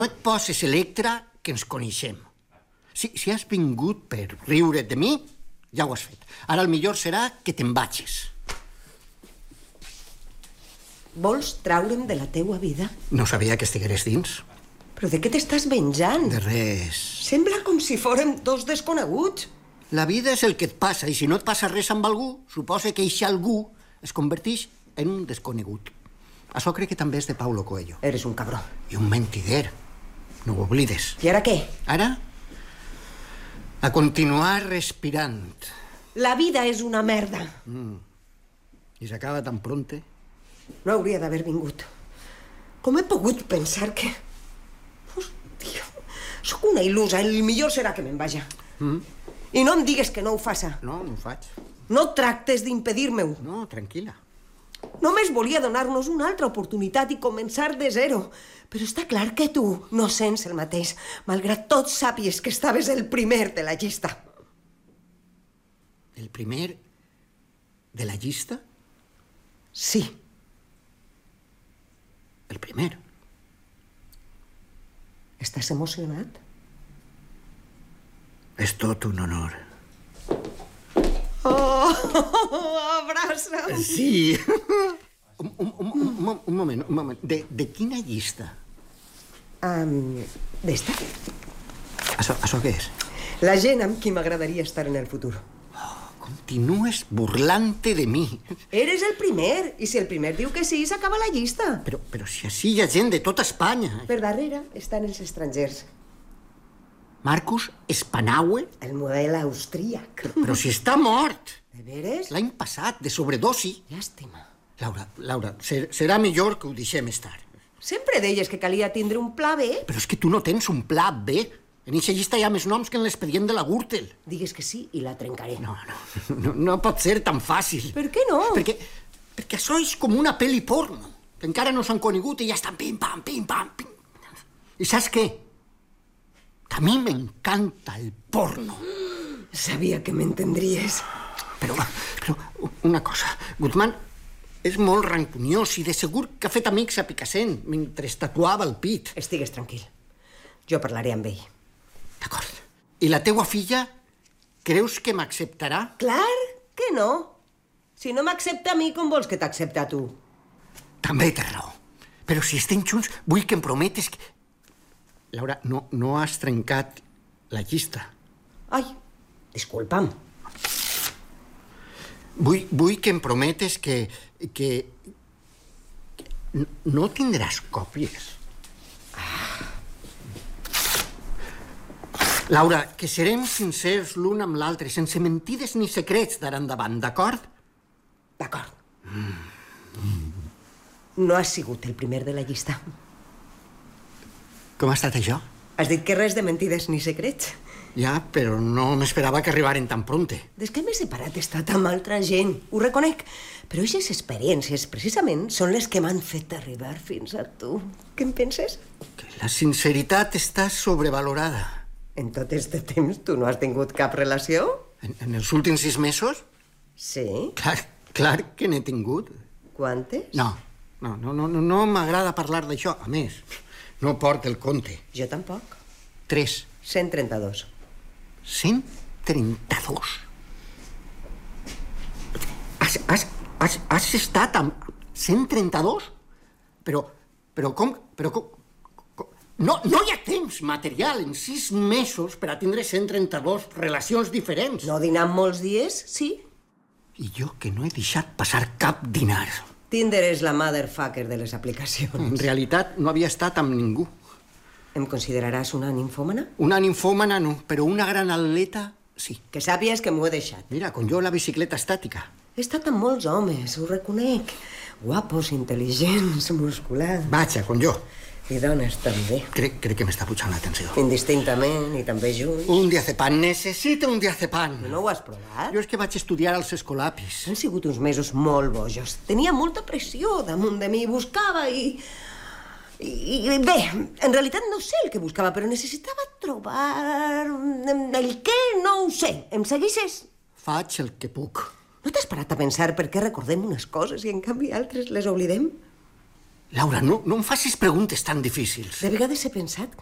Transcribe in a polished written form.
No et poses Electra, que ens coneixem. Si has vingut per riure't de mi, ja ho has fet. Ara el millor serà que te'n vagis. Vols traure'm de la teua vida? No sabia que estigueres dins. Però de què t'estàs venjant? De res. Sembla com si fórem dos desconeguts. La vida és el que et passa, i si no et passa res amb algú, suposa que eixe algú es converteix en un desconegut. Això crec que també és de Paulo Coelho. Eres un cabró. I un mentider. No ho oblides. I ara què? Ara? A continuar respirant. La vida és una merda. I s'acaba tan pronte. No hauria d'haver vingut. Com he pogut pensar que... Hòstia, sóc una il·lusa. El millor serà que me'n vaja. I no em digues que no ho faça. No, no ho faig. No tractes d'impedir-me-ho. No, tranquil·la. Només volia donar-nos una altra oportunitat i començar de zero. Però està clar que tu no sents el mateix, malgrat tot sàpies que estaves el primer de la llista. El primer de la llista? Sí. El primer. Estàs emocionat? És tot un honor. Oh, abraça'm. Sí. Un moment. De quina llista? D'esta? Això què és? La gent amb qui m'agradaria estar en el futur. Continues burlant-te de mi. Eres el primer, i si el primer diu que sí, s'acaba la llista. Però si així hi ha gent de tota Espanya. Per darrere estan els estrangers. Marcus Spanauer? El model austríac. Però si està mort. De veres? L'any passat, de sobredosi. Llàstima. Laura, serà millor que ho deixem estar. Sempre deies que calia tindre un pla B. Però és que tu no tens un pla B. En eixa llista hi ha més noms que en l'expedient de la Gürtel. Digues que sí i la trencaré. No pot ser tan fàcil. Per què no? Perquè això és com una pel·li porno. Que encara no s'han conegut i ja estan pim-pam, pim-pam, pim. I saps què? Que a mi m'encanta el porno. Sabia que m'entendries. Però una cosa, Guzmán és molt rancuniós i de segur que ha fet amics a Picassent mentre es tatuava el pit. Estigues tranquil. Jo parlaré amb ell. D'acord. I la teua filla, creus que m'acceptarà? Clar que no. Si no m'accepta a mi, com vols que t'accepta a tu? També té raó. Però si estem junts, vull que em prometes que... Laura, no has trencat la llista. Ai, disculpa'm. Vull que em prometes que no tindràs còpies. Laura, que serem sincers l'un amb l'altre, sense mentides ni secrets d'ara endavant, d'acord? D'acord. No has sigut el primer de la llista. Com ha estat això? Has dit que res de mentides ni secrets. Ja, però no m'esperava que arribaren tan pronte. Des que m'he separat he estat amb altra gent, ho reconec. Però aquestes experiències, precisament, són les que m'han fet arribar fins a tu. Què en penses? Que la sinceritat està sobrevalorada. En tot este temps tu no has tingut cap relació? En els últims 6 mesos? Sí? Clar que n'he tingut. Quantes? No m'agrada parlar d'això. A més, no porta el compte. Jo tampoc. 3. 132. 132? Has estat amb 132? Però com... No hi ha temps material en 6 mesos per a tindre 132 relacions diferents. No dinar molts dies, sí. I jo que no he deixat passar cap dinar. Tinder és la motherfucker de les aplicacions. En realitat no havia estat amb ningú. Em consideraràs una ninfòmana? Una ninfòmana no, però una gran atleta sí. Que sàpies que m'ho he deixat. Mira, com jo la bicicleta estàtica. He estat amb molts homes, ho reconec. Guapos, intel·ligents, musculars. Vaja, com jo. I dones també. Crec que m'està pujant l'atenció. Indistintament i també junts. Un diazepam, necessito un diazepam. No ho has provat? Jo és que vaig estudiar als escolapis. Han sigut uns mesos molt bojos. Tenia molta pressió damunt de mi, buscava i bé, en realitat no sé el que buscava, però necessitava trobar... el què, no ho sé. Em segueixes? Faig el que puc. No t'has parat a pensar per què recordem unes coses i en canvi altres les oblidem? Laura, no em facis preguntes tan difícils. De vegades he pensat